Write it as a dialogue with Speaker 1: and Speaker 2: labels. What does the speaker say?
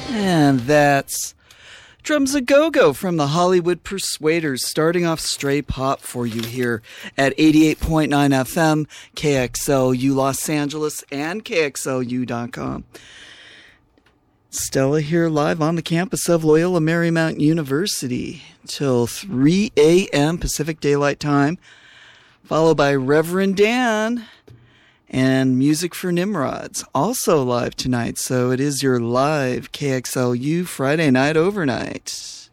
Speaker 1: And that's Drums A Go-Go from the Hollywood Persuaders, starting off Stray Pop for you here at 88.9 FM, KXLU Los Angeles, and KXLU.com. Stella here live on the campus of Loyola Marymount University till 3 a.m. Pacific Daylight Time, followed by Reverend Dan and Music for Nimrods, also live tonight. So it is your live KXLU Friday night overnight.